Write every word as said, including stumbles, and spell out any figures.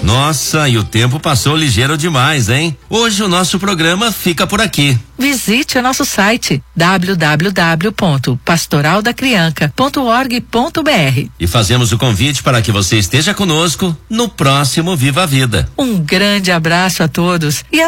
Nossa, e o tempo passou ligeiro demais, hein? Hoje o nosso programa fica por aqui. Visite o nosso site w w w ponto pastoral da criança ponto org ponto b r e fazemos o convite para que você esteja conosco no próximo Viva a Vida. Um grande abraço a todos e